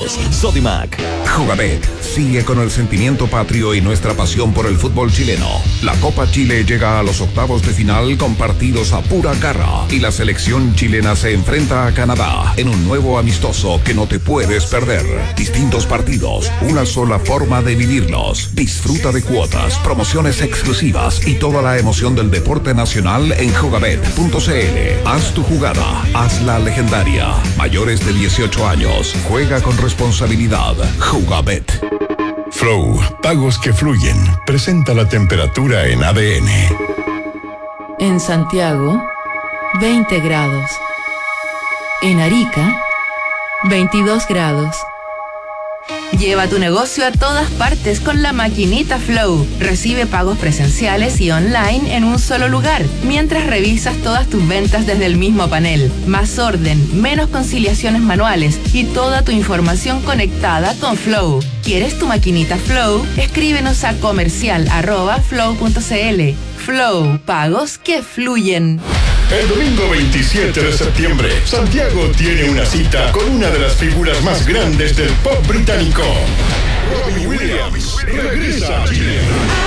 partidos. Sodimac. Jugabet sigue con el sentimiento patrio y nuestra pasión por el fútbol chileno. La Copa Chile llega a los octavos de final con partidos a pura garra y la selección chilena se enfrenta a Canadá en un nuevo amistoso que no te puedes perder. Distintos partidos, una sola forma de vivirlos. Disfruta de cuotas, promociones exclusivas y toda la emoción del deporte nacional en jugabet.cl. Haz tu jugada, hazla legendaria. Mayores de 18 años, juega con responsabilidad. Jugabet. Flow, pagos que fluyen. Presenta la temperatura en ADN. En Santiago, 20 grados. En Arica, 22 grados. Lleva tu negocio a todas partes con la maquinita Flow. Recibe pagos presenciales y online en un solo lugar, mientras revisas todas tus ventas desde el mismo panel. Más orden, menos conciliaciones manuales y toda tu información conectada con Flow. ¿Quieres tu maquinita Flow? Escríbenos a comercial@flow.cl. Flow, pagos que fluyen. El domingo 27 de septiembre, Santiago tiene una cita con una de las figuras más grandes del pop británico. Robbie Williams regresa a Chile.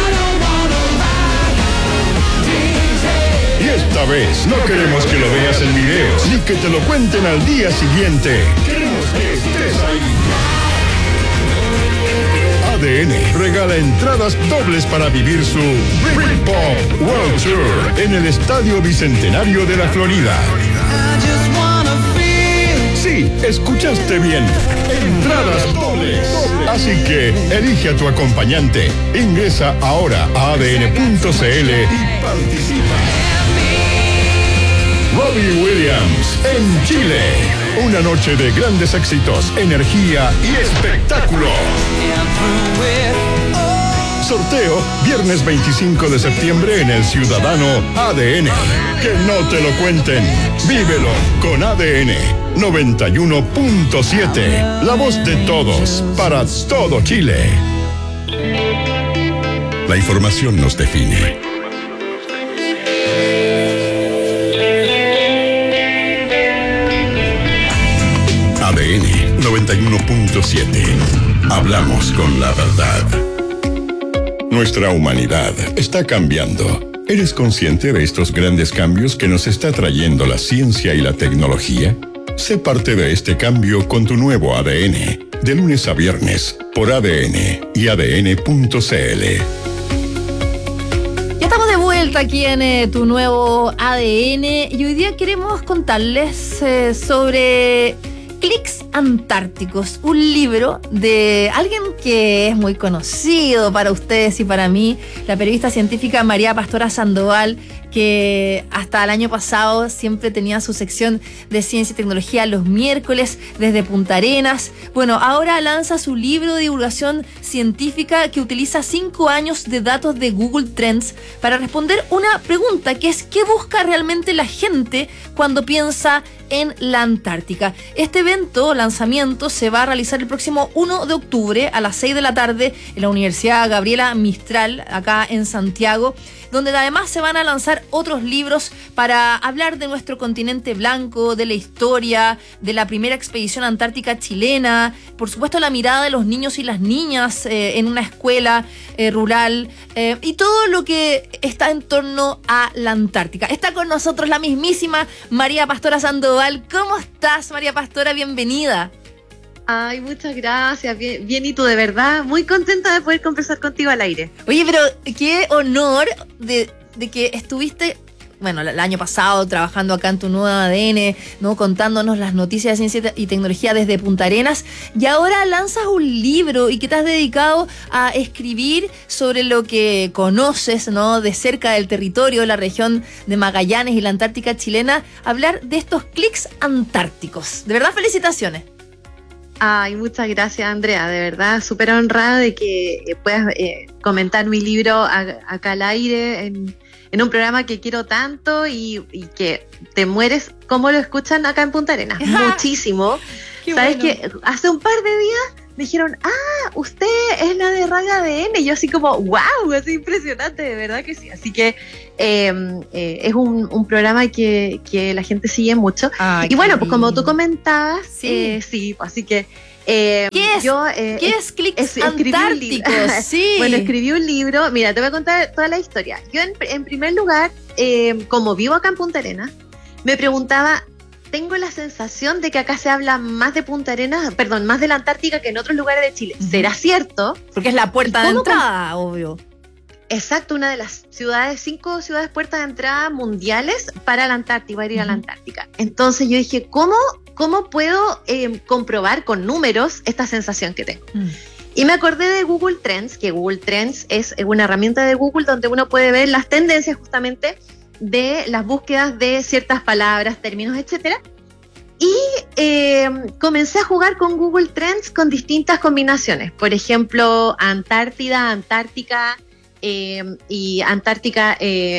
Y esta vez no queremos que lo veas en videos, ni que te lo cuenten al día siguiente. Queremos que estés ahí. ADN regala entradas dobles para vivir su Britpop World Tour en el Estadio Bicentenario de la Florida. Sí, escuchaste bien. Entradas dobles. Así que elige a tu acompañante. Ingresa ahora a adn.cl y participa. Robbie Williams en Chile. Una noche de grandes éxitos, energía y espectáculo. Sorteo viernes 25 de septiembre en el Ciudadano ADN. Que no te lo cuenten. Vívelo con ADN 91.7. La voz de todos para todo Chile. La información nos define. ADN 91.7. Hablamos con la verdad. Nuestra humanidad está cambiando. ¿Eres consciente de estos grandes cambios que nos está trayendo la ciencia y la tecnología? Sé parte de este cambio con tu nuevo ADN, de lunes a viernes, por ADN y ADN.cl. Ya estamos de vuelta aquí en tu nuevo ADN y hoy día queremos contarles sobre Clics Antárticos, un libro de alguien que es muy conocido para ustedes y para mí, la periodista científica María Pastora Sandoval, que hasta el año pasado siempre tenía su sección de ciencia y tecnología los miércoles desde Punta Arenas. Bueno, ahora lanza su libro de divulgación científica que utiliza 5 años de datos de Google Trends para responder una pregunta que es: ¿qué busca realmente la gente cuando piensa en la Antártica? Este evento, lanzamiento, se va a realizar el próximo 1 de octubre a las 6 de la tarde en la Universidad Gabriela Mistral, acá en Santiago, donde además se van a lanzar otros libros para hablar de nuestro continente blanco, de la historia, de la primera expedición antártica chilena, por supuesto la mirada de los niños y las niñas en una escuela rural y todo lo que está en torno a la Antártica. Está con nosotros la mismísima María Pastora Sandoval. ¿Cómo estás, María Pastora? Bienvenida. Ay, muchas gracias. Bien, y tú, de verdad, muy contenta de poder conversar contigo al aire. Oye, pero qué honor de que estuviste, bueno, el año pasado trabajando acá en tu nuevo ADN, ¿no? Contándonos las noticias de ciencia y tecnología desde Punta Arenas, y ahora lanzas un libro y que te has dedicado a escribir sobre lo que conoces, ¿no? De cerca del territorio, la región de Magallanes y la Antártica chilena, hablar de estos clics antárticos. De verdad, felicitaciones. Ay, muchas gracias, Andrea, de verdad, súper honrada de que puedas comentar mi libro acá al aire en un programa que quiero tanto y que te mueres como lo escuchan acá en Punta Arenas. Muchísimo. ¿Sabes qué? Hace un par de días me dijeron, usted es la de Radio ADN, y yo así como, wow, es impresionante, de verdad que sí. Así que es un programa que la gente sigue mucho. Y bueno, pues como tú comentabas, sí, así que ¿Qué es Clics Antárticos? Sí. Bueno, escribí un libro. Mira, te voy a contar toda la historia. Yo, en primer lugar, como vivo acá en Punta Arenas, me preguntaba, tengo la sensación de que acá se habla más de Punta Arenas, perdón, más de la Antártica que en otros lugares de Chile. ¿Será cierto? Porque es la puerta de entrada, obvio. Exacto, una de las 5 ciudades puertas de entrada mundiales para la Antártica, para ir a la Antártica. Entonces yo dije, ¿cómo puedo comprobar con números esta sensación que tengo? Y me acordé de Google Trends, que Google Trends es una herramienta de Google donde uno puede ver las tendencias justamente de las búsquedas de ciertas palabras, términos, etcétera. Y comencé a jugar con Google Trends con distintas combinaciones. Por ejemplo, Antártida, Antártica, y Antártica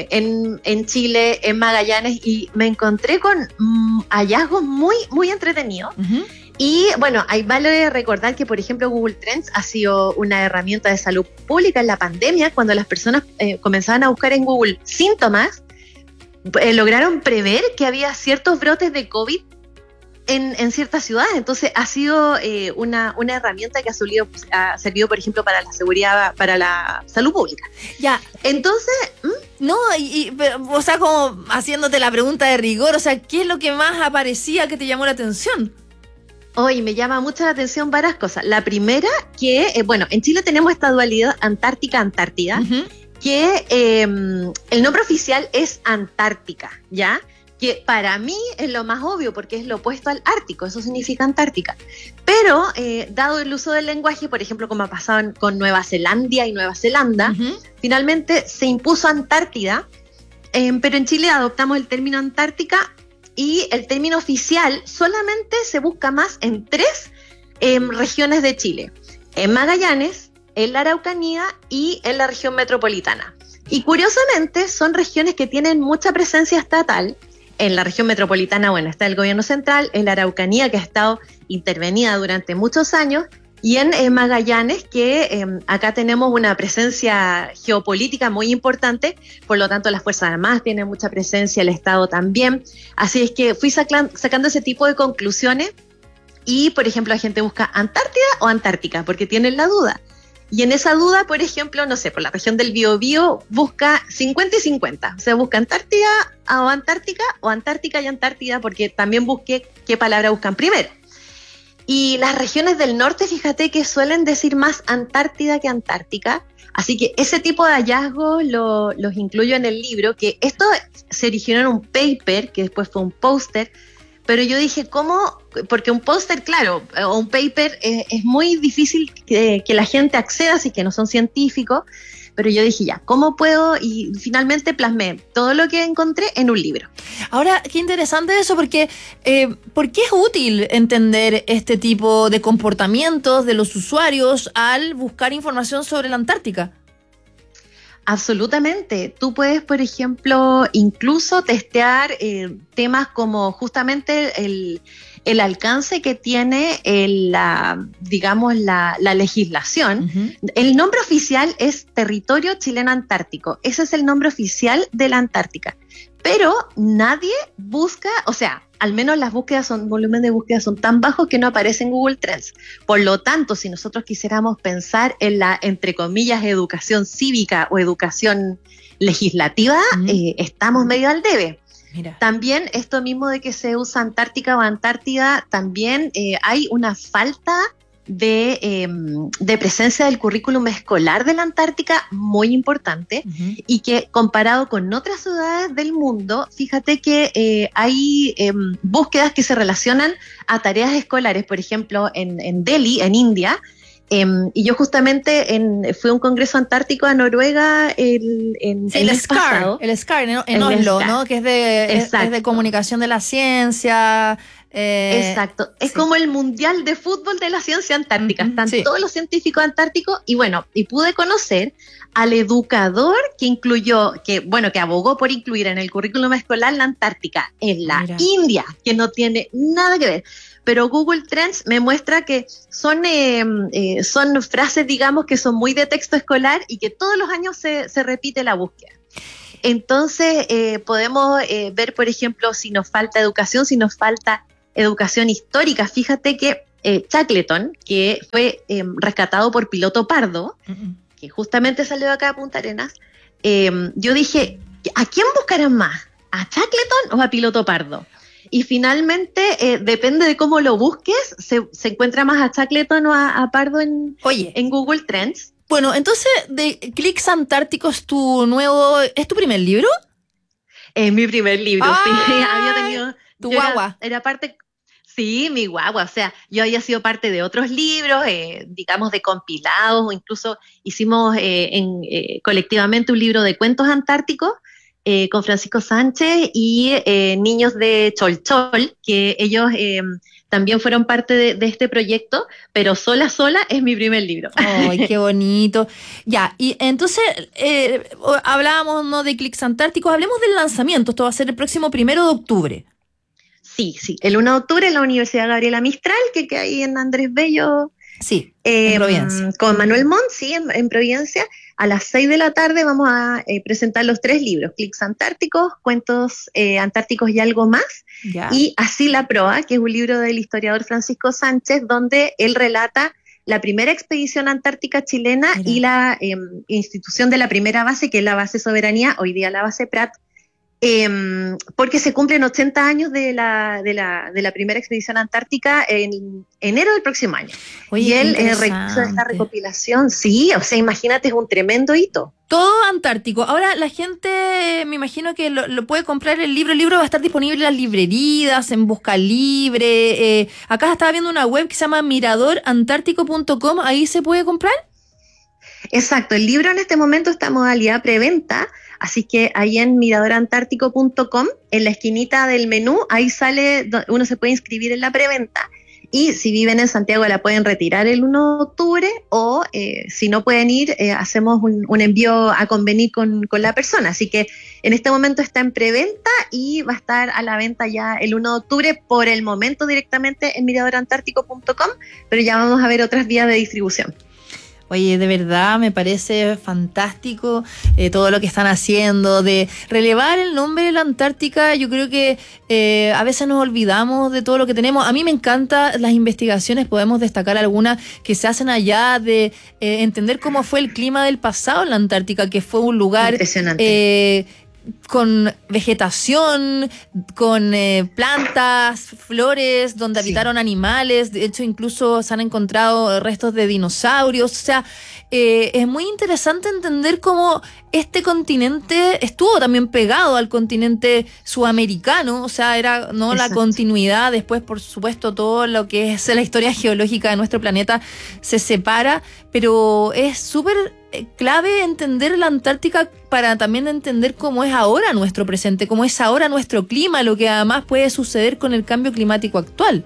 en Chile, en Magallanes, y me encontré con hallazgos muy, muy entretenidos. Y bueno, ahí vale recordar que, por ejemplo, Google Trends ha sido una herramienta de salud pública en la pandemia. Cuando las personas comenzaban a buscar en Google síntomas, lograron prever que había ciertos brotes de COVID en ciertas ciudades. Entonces ha sido una herramienta que ha servido, por ejemplo, para la seguridad, para la salud pública. Ya. Entonces, no, o sea, como haciéndote la pregunta de rigor, o sea, ¿qué es lo que más aparecía que te llamó la atención? Hoy me llama mucho la atención varias cosas. La primera, que, bueno, en Chile tenemos esta dualidad Antártica-Antártida, que el nombre oficial es Antártica, ¿ya? Que para mí es lo más obvio porque es lo opuesto al Ártico, eso significa Antártica. Pero, dado el uso del lenguaje, por ejemplo, como ha pasado con Nueva Zelanda y Nueva Zelanda, finalmente se impuso Antártida, pero en Chile adoptamos el término Antártica y el término oficial solamente se busca más en 3 regiones de Chile: en Magallanes, en la Araucanía y en la región metropolitana. Y curiosamente son regiones que tienen mucha presencia estatal. En la región metropolitana, bueno, está el gobierno central, en la Araucanía, que ha estado intervenida durante muchos años, y en Magallanes, que acá tenemos una presencia geopolítica muy importante, por lo tanto las Fuerzas Armadas tienen mucha presencia, el Estado también. Así es que fui sacando ese tipo de conclusiones y, por ejemplo, la gente busca Antártida o Antártica, porque tienen la duda. Y en esa duda, por ejemplo, no sé, por la región del Biobío busca 50 y 50. O sea, busca Antártida o Antártica y Antártida, porque también busqué qué palabra buscan primero. Y las regiones del norte, fíjate que suelen decir más Antártida que Antártica. Así que ese tipo de hallazgos los incluyo en el libro, que esto se originó en un paper, que después fue un póster. Pero yo dije, ¿cómo? Porque un póster, claro, o un paper es muy difícil que la gente acceda, así que no son científicos. Pero yo dije, ya, ¿cómo puedo? Y finalmente plasmé todo lo que encontré en un libro. Ahora, qué interesante eso, porque ¿por qué es útil entender este tipo de comportamientos de los usuarios al buscar información sobre la Antártica? Absolutamente. Tú puedes, por ejemplo, incluso testear temas como justamente el alcance que tiene la legislación. El nombre oficial es Territorio Chileno Antártico. Ese es el nombre oficial de la Antártica. Pero nadie busca, o sea, al menos las búsquedas volumen de búsquedas son tan bajos que no aparece en Google Trends. Por lo tanto, si nosotros quisiéramos pensar en la, entre comillas, educación cívica o educación legislativa, estamos medio al debe. Mira. También esto mismo de que se usa Antártica o Antártida, también hay una falta de presencia del currículum escolar de la Antártica muy importante, y que comparado con otras ciudades del mundo, fíjate que hay búsquedas que se relacionan a tareas escolares. Por ejemplo, en Delhi, en India, y yo justamente fui a un congreso antártico a Noruega el SCAR, en Oslo, ¿no? Que es de comunicación de la ciencia. Exacto, es como el mundial de fútbol de la ciencia antártica. Están todos los científicos antárticos, y bueno, y pude conocer al educador que abogó por incluir en el currículum escolar la Antártica en la India, que no tiene nada que ver. Pero Google Trends me muestra que son frases, digamos, que son muy de texto escolar y que todos los años se repite la búsqueda. Entonces, podemos ver, por ejemplo, si nos falta educación histórica. Fíjate que Shackleton, que fue rescatado por Piloto Pardo, que justamente salió de acá a Punta Arenas, yo dije, ¿a quién buscarán más? ¿A Shackleton o a Piloto Pardo? Y finalmente, depende de cómo lo busques, se encuentra más a Shackleton o a Pardo en Google Trends. Bueno, entonces, de Clics Antárticos, ¿es tu primer libro? Es mi primer libro, sí. Había tenido... Tu guagua. Era parte... Sí, mi guagua, o sea, yo había sido parte de otros libros, digamos de compilados, o incluso hicimos colectivamente un libro de cuentos antárticos con Francisco Sánchez y niños de Cholchol, que ellos también fueron parte de este proyecto, pero sola es mi primer libro. ¡Ay, qué bonito! Ya, y entonces hablábamos, ¿no?, de Clics Antárticos, hablemos del lanzamiento, esto va a ser el próximo 1 de octubre. Sí, el 1 de octubre en la Universidad Gabriela Mistral, que queda ahí en Andrés Bello. Sí, en Providencia. Con Manuel Montt, sí, en Providencia. A las 6 de la tarde vamos a presentar los 3 libros, Clics Antárticos, Cuentos Antárticos y algo más, ya. Y Así la proa, que es un libro del historiador Francisco Sánchez, donde él relata la primera expedición antártica chilena. Mira. Y la institución de la primera base, que es la base Soberanía, hoy día la base Prat, porque se cumplen 80 años de la primera expedición antártica en enero del próximo año. Oye, y él realizó esta recopilación, sí, o sea, imagínate, es un tremendo hito. Todo antártico. Ahora la gente, me imagino que lo puede comprar el libro va a estar disponible en las librerías, en Busca Libre, acá estaba viendo una web que se llama miradorantártico.com, ¿ahí se puede comprar? Exacto, el libro en este momento está en modalidad preventa, así que ahí en miradorantártico.com, en la esquinita del menú, ahí sale, uno se puede inscribir en la preventa, y si viven en Santiago la pueden retirar el 1 de octubre, o si no pueden ir, hacemos un envío a convenir con la persona, así que en este momento está en preventa y va a estar a la venta ya el 1 de octubre, por el momento directamente en miradorantártico.com, pero ya vamos a ver otras vías de distribución. Oye, de verdad me parece fantástico todo lo que están haciendo, de relevar el nombre de la Antártica. Yo creo que a veces nos olvidamos de todo lo que tenemos. A mí me encantan las investigaciones, podemos destacar algunas que se hacen allá, de entender cómo fue el clima del pasado en la Antártica, que fue un lugar con vegetación, con plantas, flores, donde habitaron animales. De hecho, incluso se han encontrado restos de dinosaurios. O sea, es muy interesante entender cómo este continente estuvo también pegado al continente sudamericano. O sea, era no la continuidad. Después, por supuesto, todo lo que es la historia geológica de nuestro planeta se separa, pero es súper clave entender la Antártica para también entender cómo es ahora nuestro presente, cómo es ahora nuestro clima, lo que además puede suceder con el cambio climático actual.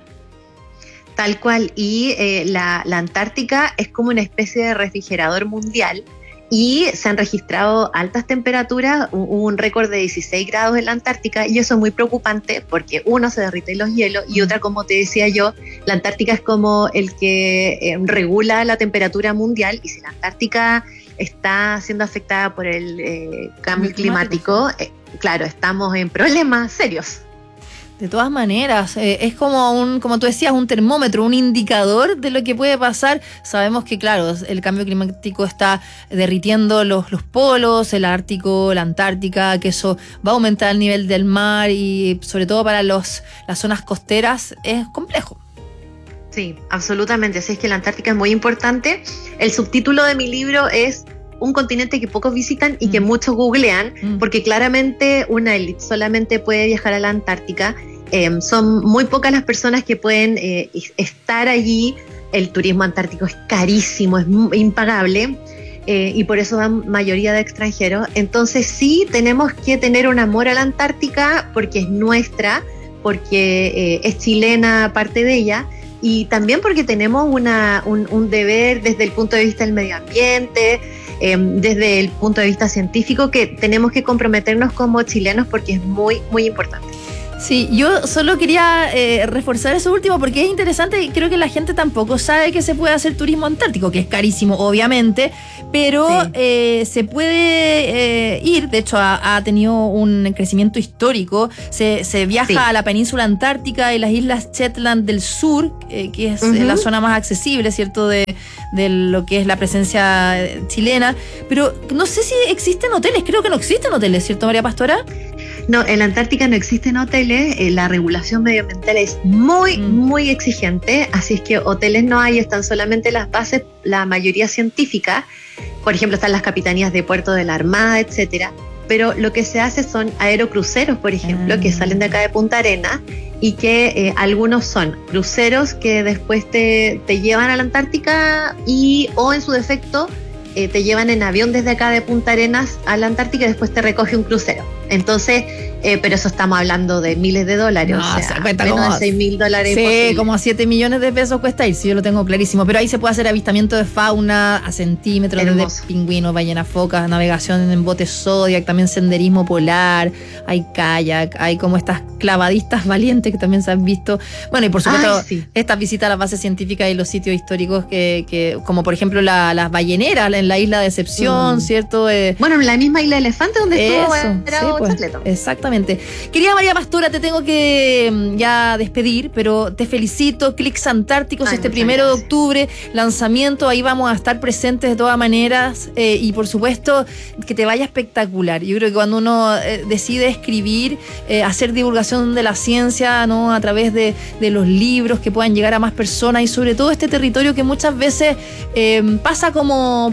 Tal cual, y la Antártica es como una especie de refrigerador mundial, y se han registrado altas temperaturas, hubo un récord de 16 grados en la Antártica, y eso es muy preocupante porque uno, se derriten los hielos, y otra, como te decía yo, la Antártica es como el que regula la temperatura mundial, y si la Antártica está siendo afectada por el cambio climático, claro, estamos en problemas serios. De todas maneras, es como tú decías, un termómetro, un indicador de lo que puede pasar. Sabemos que, claro, el cambio climático está derritiendo los polos, el Ártico, la Antártica, que eso va a aumentar el nivel del mar, y sobre todo para las zonas costeras es complejo. Sí, absolutamente. Así es que la Antártica es muy importante. El subtítulo de mi libro es Un continente que pocos visitan y que muchos googlean, porque claramente una élite solamente puede viajar a la Antártica. Son muy pocas las personas que pueden estar allí. El turismo antártico es carísimo, es impagable, y por eso van mayoría de extranjeros. Entonces sí tenemos que tener un amor a la Antártica, porque es nuestra, porque es chilena parte de ella, y también porque tenemos un deber desde el punto de vista del medio ambiente, desde el punto de vista científico, que tenemos que comprometernos como chilenos, porque es muy, muy importante. Sí, yo solo quería reforzar eso último porque es interesante y creo que la gente tampoco sabe que se puede hacer turismo antártico, que es carísimo, obviamente, pero se puede ir. De hecho, ha tenido un crecimiento histórico. Se viaja a la península antártica y las islas Shetland del sur, que es la zona más accesible, ¿cierto?, de lo que es la presencia chilena. Pero no sé si existen hoteles, creo que no existen hoteles, ¿cierto, María Pastora? No, en la Antártica no existen hoteles, la regulación medioambiental es muy exigente, así es que hoteles no hay, están solamente las bases, la mayoría científica, por ejemplo están las capitanías de puerto de la Armada, etcétera, pero lo que se hace son aerocruceros, por ejemplo, que salen de acá de Punta Arenas y que algunos son cruceros que después te llevan a la Antártica o en su defecto te llevan en avión desde acá de Punta Arenas a la Antártica y después te recoge un crucero. Entonces, pero eso estamos hablando de miles de dólares, no, o sea, cuenta menos de $6.000. Sí, como 7 millones de pesos cuesta ir, sí, yo lo tengo clarísimo. Pero ahí se puede hacer avistamiento de fauna a centímetros, de pingüinos, ballenas, focas, navegación en botes Zodiac, también senderismo polar, hay kayak, hay como estas clavadistas valientes que también se han visto. Bueno, y por supuesto, estas visitas a las bases científicas y los sitios históricos que como por ejemplo las balleneras en la isla de Decepción, ¿cierto? Bueno, en la misma isla de Elefante donde estuvo pues, exactamente. Querida María Pastora, te tengo que ya despedir, pero te felicito. Clicks Antárticos este 1 de octubre, lanzamiento, ahí vamos a estar presentes de todas maneras, y por supuesto que te vaya espectacular. Yo creo que cuando uno decide escribir, hacer divulgación de la ciencia, ¿no?, a través de los libros que puedan llegar a más personas, y sobre todo este territorio que muchas veces pasa como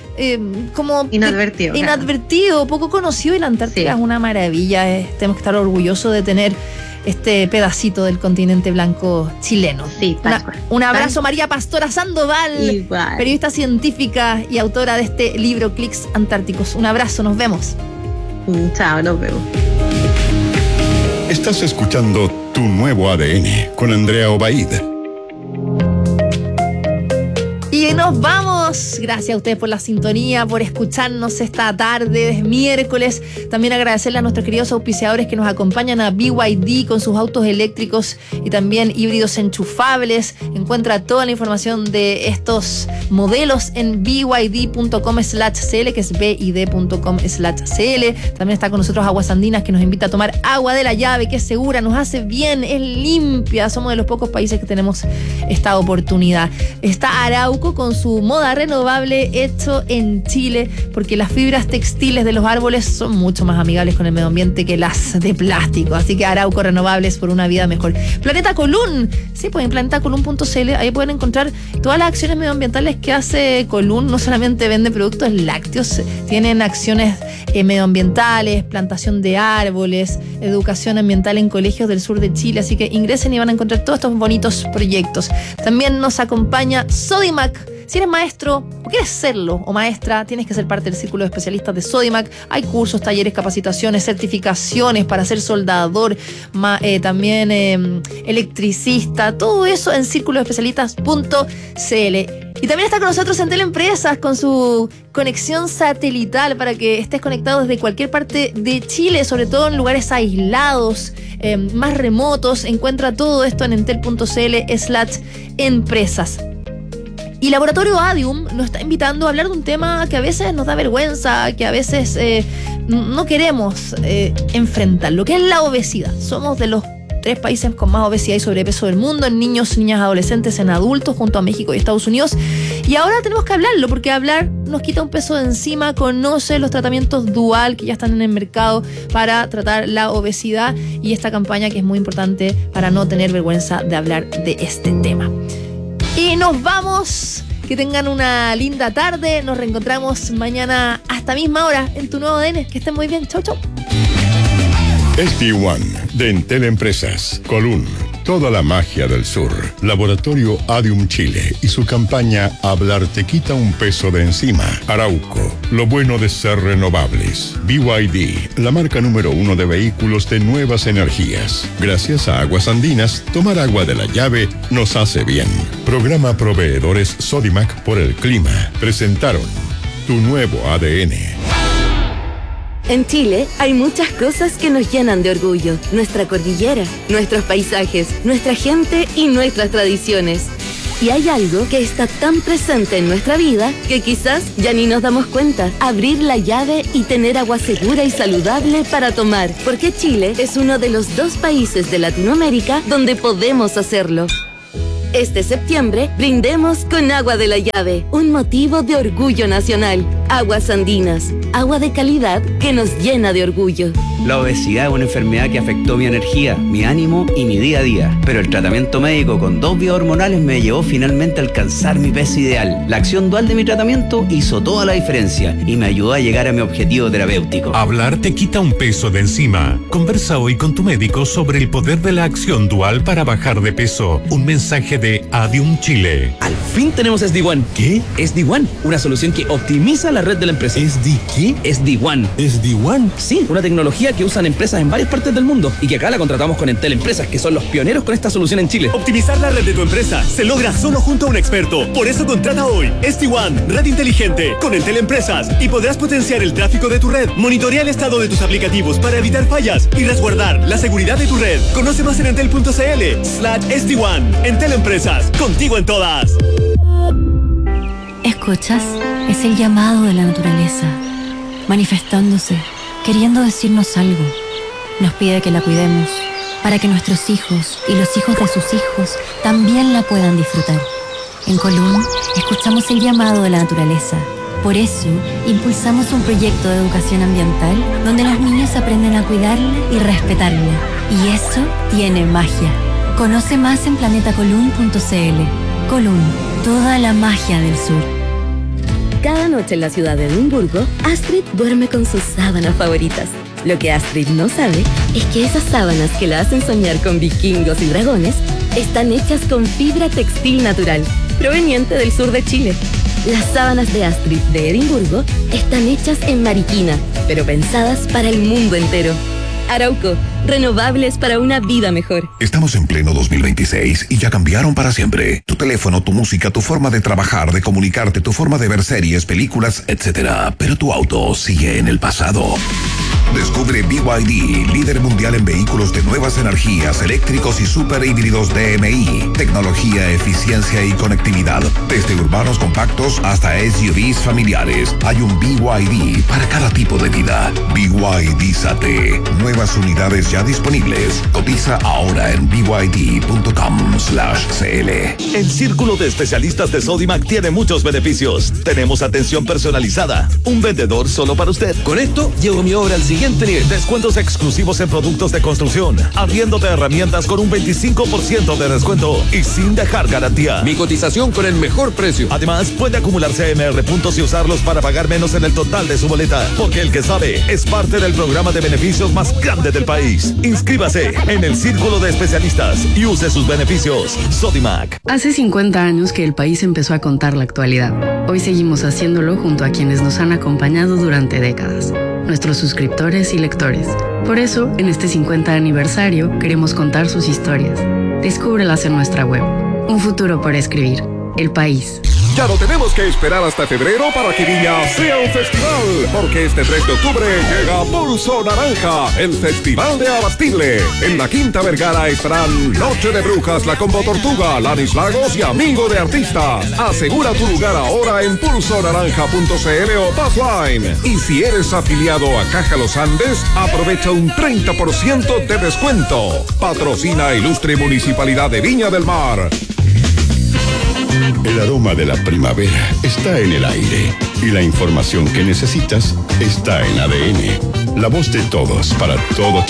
inadvertido, poco conocido, y la Antártica es una maravilla. Tenemos que estar orgullosos de tener este pedacito del continente blanco chileno. Sí, un abrazo, María Pastora Sandoval, igual, periodista científica y autora de este libro Clicks Antárticos. Un abrazo, nos vemos. Chao, nos vemos. Estás escuchando Tu Nuevo ADN con Andrea Obaid. Y nos vamos. Gracias a ustedes por la sintonía, por escucharnos esta tarde, es miércoles. También agradecerle a nuestros queridos auspiciadores que nos acompañan, a BYD con sus autos eléctricos y también híbridos enchufables. Encuentra toda la información de estos modelos en byd.com/cl, que es bid.com/cl. También está con nosotros Aguas Andinas, que nos invita a tomar agua de la llave, que es segura, nos hace bien, es limpia. Somos de los pocos países que tenemos esta oportunidad. Está Arauco con su moda renovable, hecho en Chile, porque las fibras textiles de los árboles son mucho más amigables con el medio ambiente que las de plástico. Así que Arauco, renovables por una vida mejor. Planeta Colún, sí, pues en planetacolún.cl, ahí pueden encontrar todas las acciones medioambientales que hace Colún. No solamente vende productos lácteos, tienen acciones medioambientales, plantación de árboles, educación ambiental en colegios del sur de Chile. Así que ingresen y van a encontrar todos estos bonitos proyectos. También nos acompaña Sodimac. Si eres maestro o quieres serlo o maestra, tienes que ser parte del círculo de especialistas de Sodimac. Hay cursos, talleres, capacitaciones, certificaciones para ser soldador, también electricista, todo eso en círculoespecialistas.cl. Y también está con nosotros Entel Empresas con su conexión satelital para que estés conectado desde cualquier parte de Chile, sobre todo en lugares aislados, más remotos. Encuentra todo esto en entel.cl/empresas. Y Laboratorio Adium nos está invitando a hablar de un tema que a veces nos da vergüenza, que a veces no queremos enfrentar, lo que es la obesidad. Somos de los 3 países con más obesidad y sobrepeso del mundo, en niños, niñas, adolescentes, en adultos, junto a México y Estados Unidos. Y ahora tenemos que hablarlo, porque hablar nos quita un peso de encima. Conoce los tratamientos Dual que ya están en el mercado para tratar la obesidad, y esta campaña que es muy importante para no tener vergüenza de hablar de este tema. Y nos vamos. Que tengan una linda tarde. Nos reencontramos mañana a esta misma hora en Tu Nuevo ADN. Que estén muy bien. Chau, chau. SD1 de Entel Empresas, Colún, toda la magia del sur. Laboratorio Adium Chile y su campaña Hablar te quita un peso de encima. Arauco, lo bueno de ser renovables. BYD, la marca número 1 de vehículos de nuevas energías. Gracias a Aguas Andinas, tomar agua de la llave nos hace bien. Programa Proveedores Sodimac por el clima. Presentaron Tu Nuevo ADN. En Chile hay muchas cosas que nos llenan de orgullo. Nuestra cordillera, nuestros paisajes, nuestra gente y nuestras tradiciones. Y hay algo que está tan presente en nuestra vida que quizás ya ni nos damos cuenta. Abrir la llave y tener agua segura y saludable para tomar. Porque Chile es uno de los 2 países de Latinoamérica donde podemos hacerlo. Este septiembre, brindemos con agua de la llave, un motivo de orgullo nacional. Aguas andinas, agua de calidad que nos llena de orgullo. La obesidad es una enfermedad que afectó mi energía, mi ánimo y mi día a día. Pero el tratamiento médico con 2 vías hormonales me llevó finalmente a alcanzar mi peso ideal. La acción dual de mi tratamiento hizo toda la diferencia y me ayudó a llegar a mi objetivo terapéutico. Hablar te quita un peso de encima. Conversa hoy con tu médico sobre el poder de la acción dual para bajar de peso. Un mensaje de Adium Chile. Al fin tenemos SD-WAN. ¿Qué? SD-WAN, una solución que optimiza la red de la empresa. ¿SD qué? SD-WAN. ¿SD-WAN? Sí, una tecnología que usan empresas en varias partes del mundo y que acá la contratamos con Entel Empresas, que son los pioneros con esta solución en Chile. Optimizar la red de tu empresa se logra solo junto a un experto. Por eso contrata hoy SD-WAN, red inteligente, con Entel Empresas y podrás potenciar el tráfico de tu red, monitorear el estado de tus aplicativos para evitar fallas y resguardar la seguridad de tu red. Conoce más en entel.cl/SD-WAN. Entel Empresas, contigo en todas. ¿Escuchas? Es el llamado de la naturaleza, manifestándose, queriendo decirnos algo. Nos pide que la cuidemos, para que nuestros hijos y los hijos de sus hijos también la puedan disfrutar. En Colún, escuchamos el llamado de la naturaleza. Por eso, impulsamos un proyecto de educación ambiental donde los niños aprenden a cuidarla y respetarla. Y eso tiene magia. Conoce más en planetacolún.cl. Colún, toda la magia del sur. Cada noche en la ciudad de Edimburgo, Astrid duerme con sus sábanas favoritas. Lo que Astrid no sabe es que esas sábanas que la hacen soñar con vikingos y dragones están hechas con fibra textil natural, proveniente del sur de Chile. Las sábanas de Astrid de Edimburgo están hechas en Mariquina, pero pensadas para el mundo entero. Arauco, renovables para una vida mejor. Estamos en pleno 2026 y ya cambiaron para siempre. Tu teléfono, tu música, tu forma de trabajar, de comunicarte, tu forma de ver series, películas, etc. Pero tu auto sigue en el pasado. Descubre BYD, líder mundial en vehículos de nuevas energías, eléctricos y super híbridos DMI. Tecnología, eficiencia y conectividad. Desde urbanos compactos hasta SUVs familiares. Hay un BYD para cada tipo de vida. BYD-Sate. Nuevas unidades ya disponibles. Cotiza ahora en byd.com/cl. El Círculo de Especialistas de Sodimac tiene muchos beneficios. Tenemos atención personalizada, un vendedor solo para usted. Con esto, llevo mi obra al siguiente nivel. Descuentos exclusivos en productos de construcción, arriendo de herramientas con un 25% de descuento y sin dejar garantía. Mi cotización con el mejor precio. Además, puede acumular CMR puntos y usarlos para pagar menos en el total de su boleta, porque el que sabe es parte del programa de beneficios más grande del país. Inscríbase en el Círculo de Especialistas y use sus beneficios. Sodimac. Hace 50 años que el país empezó a contar la actualidad. Hoy seguimos haciéndolo junto a quienes nos han acompañado durante décadas, nuestros suscriptores y lectores. Por eso, en este 50 aniversario, queremos contar sus historias. Descúbrelas en nuestra web. Un futuro por escribir. El país. Ya no tenemos que esperar hasta febrero para que Viña sea un festival, porque este 3 de octubre llega Pulso Naranja, el festival de abastible. En la Quinta Vergara estarán Noche de Brujas, La Combo Tortuga, Lanis Lagos y Amigo de Artistas. Asegura tu lugar ahora en pulsonaranja.cl o Passline. Y si eres afiliado a Caja Los Andes, aprovecha un 30% de descuento. Patrocina Ilustre Municipalidad de Viña del Mar. El aroma de la primavera está en el aire y la información que necesitas está en ADN. La voz de todos para todo Chile.